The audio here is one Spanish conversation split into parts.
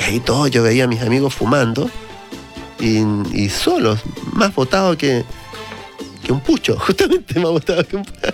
ahí todo, yo veía a mis amigos fumando y solos, más botados que un pucho, justamente más botado que un pucho.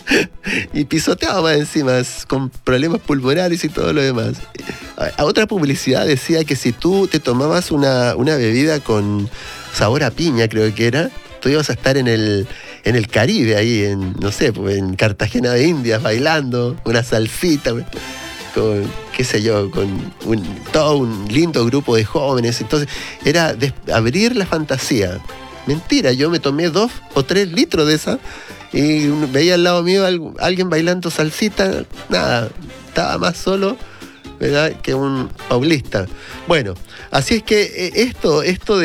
Y pisoteado más encima, con problemas pulmonares y todo lo demás. A otra publicidad decía que si tú te tomabas una bebida con sabor a piña, creo que era, tú ibas a estar en el Caribe, ahí no sé, pues en Cartagena de Indias, bailando una salsita, con, qué sé yo, con todo un lindo grupo de jóvenes. Entonces era abrir la fantasía. Mentira, yo me tomé 2 o 3 litros de esa y veía al lado mío alguien bailando salsita. Nada, estaba más solo, ¿verdad?, que un paulista. Bueno, así es que esto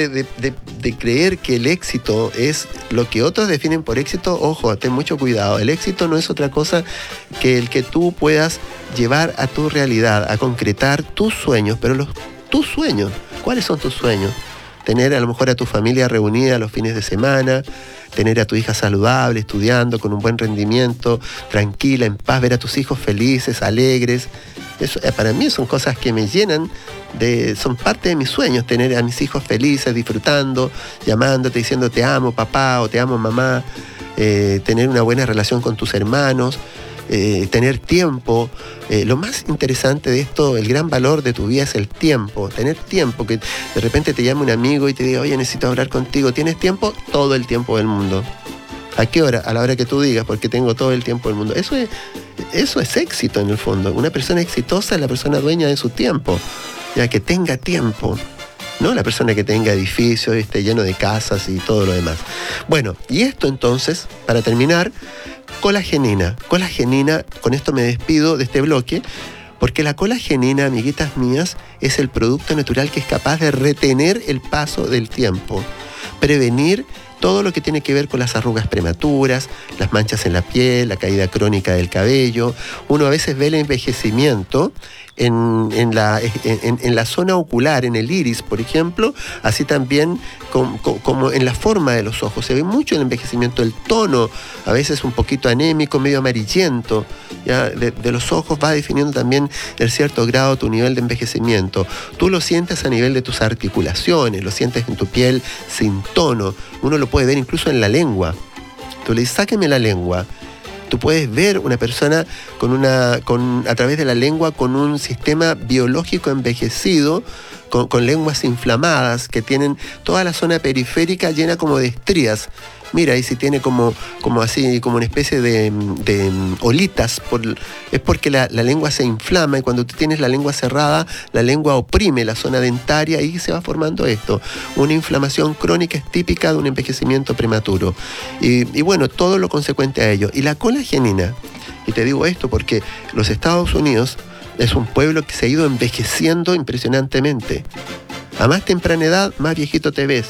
de creer que el éxito es lo que otros definen por éxito, ojo, ten mucho cuidado. El éxito no es otra cosa que el que tú puedas llevar a tu realidad, a concretar tus sueños. Pero tus sueños, ¿cuáles son tus sueños? Tener a lo mejor a tu familia reunida los fines de semana, tener a tu hija saludable, estudiando, con un buen rendimiento, tranquila, en paz, ver a tus hijos felices, alegres. Eso, para mí son cosas que me llenan, son parte de mis sueños, tener a mis hijos felices, disfrutando, llamándote, diciendo te amo papá o te amo mamá, tener una buena relación con tus hermanos, tener tiempo. Lo más interesante de esto, el gran valor de tu vida es el tiempo, tener tiempo, que de repente te llame un amigo y te diga, oye, necesito hablar contigo, ¿tienes tiempo? Todo el tiempo del mundo. ¿A qué hora? A la hora que tú digas, porque tengo todo el tiempo del mundo. Eso es éxito en el fondo. Una persona exitosa es la persona dueña de su tiempo, ya que tenga tiempo, no la persona que tenga edificios, esté lleno de casas y todo lo demás. Bueno, y esto entonces, para terminar, colagenina. Colagenina, con esto me despido de este bloque, porque la colagenina, amiguitas mías, es el producto natural que es capaz de retener el paso del tiempo, prevenir todo lo que tiene que ver con las arrugas prematuras, las manchas en la piel, la caída crónica del cabello. Uno a veces ve el envejecimiento en la zona ocular, en el iris, por ejemplo, así también como en la forma de los ojos. Se ve mucho el envejecimiento, el tono, a veces un poquito anémico, medio amarillento, ¿ya? De los ojos va definiendo también en cierto grado tu nivel de envejecimiento. Tú lo sientes a nivel de tus articulaciones, lo sientes en tu piel sin tono. Uno lo puede ver incluso en la lengua. Tú le dices, sáqueme la lengua. Tú puedes ver una persona a través de la lengua con un sistema biológico envejecido, con lenguas inflamadas, que tienen toda la zona periférica llena como de estrías. Mira, y si tiene como así, como una especie de olitas, es porque la lengua se inflama, y cuando tú tienes la lengua cerrada, la lengua oprime la zona dentaria y se va formando esto. Una inflamación crónica es típica de un envejecimiento prematuro. Y bueno, todo lo consecuente a ello. Y la colagenina, y te digo esto porque los Estados Unidos es un pueblo que se ha ido envejeciendo impresionantemente. A más temprana edad, más viejito te ves.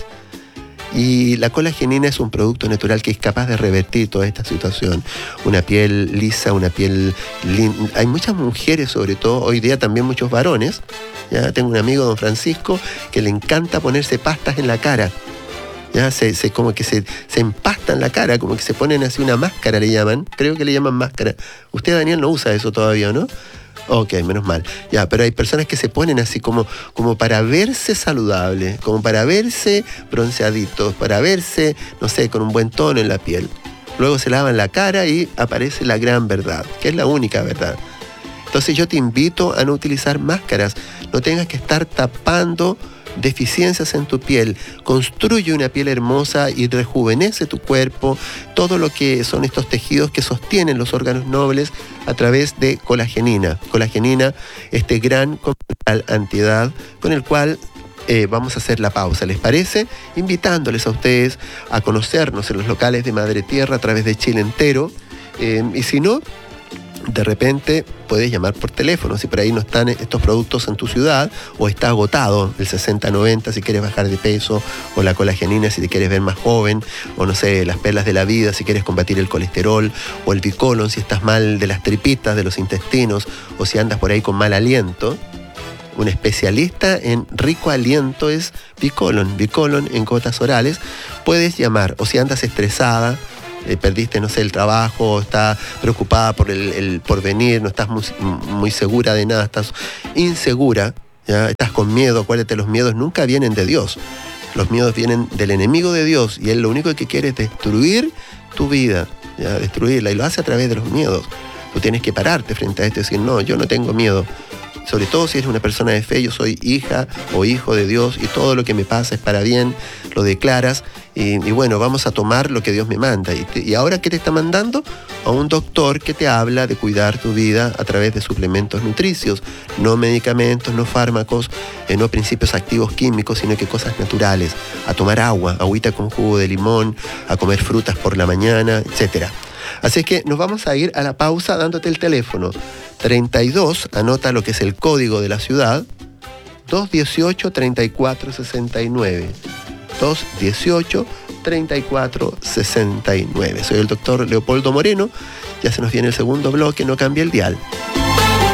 Y la colagenina es un producto natural que es capaz de revertir toda esta situación. Una piel lisa, una piel linda. Hay muchas mujeres, sobre todo, hoy día también muchos varones. Ya tengo un amigo, don Francisco, que le encanta ponerse pastas en la cara. Ya como que se empastan la cara, como que se ponen así una máscara, le llaman. Creo que le llaman máscara. Usted, Daniel, no usa eso todavía, ¿no? Ok, menos mal. Ya, pero hay personas que se ponen así como para verse saludable, como para verse bronceaditos, para verse, no sé, con un buen tono en la piel. Luego se lavan la cara y aparece la gran verdad, que es la única verdad. Entonces yo te invito a no utilizar máscaras, no tengas que estar tapando deficiencias en tu piel. Construye una piel hermosa y rejuvenece tu cuerpo, todo lo que son estos tejidos que sostienen los órganos nobles a través de colagenina. Colagenina, este gran componente antiedad con el cual vamos a hacer la pausa, ¿les parece? Invitándoles a ustedes a conocernos en los locales de Madre Tierra a través de Chile entero, y si no, de repente puedes llamar por teléfono, si por ahí no están estos productos en tu ciudad, o está agotado el 60-90 si quieres bajar de peso, o la colagenina si te quieres ver más joven, o no sé, las perlas de la vida si quieres combatir el colesterol, o el Bicolon si estás mal de las tripitas, de los intestinos, o si andas por ahí con mal aliento. Un especialista en rico aliento es Bicolon en gotas orales. Puedes llamar, o si andas estresada, perdiste, no sé, el trabajo, estás preocupada por el porvenir, no estás muy segura de nada, estás insegura, ¿ya? Estás con miedo, acuérdate, los miedos nunca vienen de Dios. Los miedos vienen del enemigo de Dios y él lo único que quiere es destruir tu vida, ¿ya? Destruirla, y lo hace a través de los miedos. Tú tienes que pararte frente a esto y decir, no, yo no tengo miedo. Sobre todo si eres una persona de fe, yo soy hija o hijo de Dios y todo lo que me pasa es para bien, lo declaras y bueno, vamos a tomar lo que Dios me manda. ¿Y ahora qué te está mandando? A un doctor que te habla de cuidar tu vida a través de suplementos nutricios, no medicamentos, no fármacos, no principios activos químicos, sino que cosas naturales. A tomar agua, agüita con jugo de limón, a comer frutas por la mañana, etcétera. Así es que nos vamos a ir a la pausa dándote el teléfono 32, anota lo que es el código de la ciudad, 218-3469. 218-3469. Soy el doctor Leopoldo Moreno, ya se nos viene el segundo bloque, no cambie el dial.